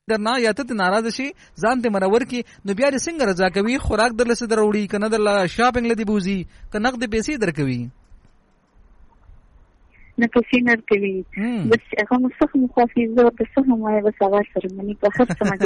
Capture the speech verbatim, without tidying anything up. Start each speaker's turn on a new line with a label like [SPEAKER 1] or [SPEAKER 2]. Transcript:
[SPEAKER 1] درنا یا ته ناراض شي ځان ته مرور کی نو بیا دې څنګه رضا کوي خوراک درل څه دروړي کنه درل شاپینګ لدی بوزي کنه نقد پیسې درکوي
[SPEAKER 2] نه پیسې نه کوي بس هغه مستخ مخافظه او څه هم وایي بس هغه سره مني په هر څه